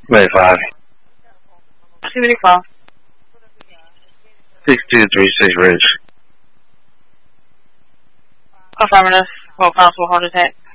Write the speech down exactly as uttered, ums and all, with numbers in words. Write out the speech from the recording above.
ninety-five. Two eighty five. Six two three six Ridge. Affirmative. Well, possible heart attack.